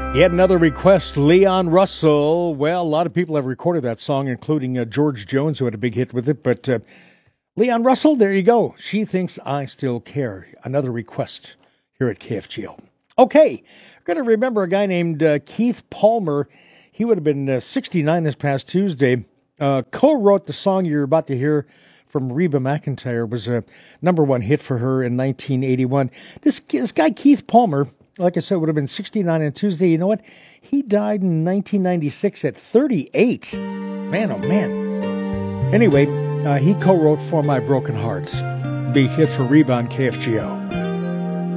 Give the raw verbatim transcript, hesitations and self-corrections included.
Yet another request, Leon Russell. Well, a lot of people have recorded that song, including uh, George Jones, who had a big hit with it. But uh, Leon Russell, there you go. She Thinks I Still Care. Another request here at K F G O. Okay, we're going to remember a guy named uh, Keith Palmer. He would have been uh, sixty-nine this past Tuesday. Uh, co-wrote the song you're about to hear from Reba McEntire. It was a number one hit for her in nineteen eighty-one. This, this guy, Keith Palmer, like I said, would have been sixty-nine on Tuesday. You know what? He died in nineteen ninety-six at thirty-eight. Man, oh man. Anyway, uh, he co-wrote For My Broken Hearts. Big hit for Reba on K F G O.